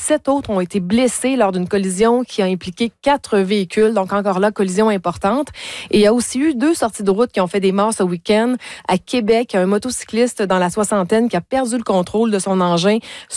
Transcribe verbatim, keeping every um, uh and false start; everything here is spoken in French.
sept autres ont été blessés lors d'une collision qui a impliqué quatre véhicules. Donc, encore là, collision importante. Et il y a aussi eu deux sorties de route qui ont fait des morts ce week-end. À Québec, un motocycliste dans la soixantaine qui a perdu le contrôle de son engin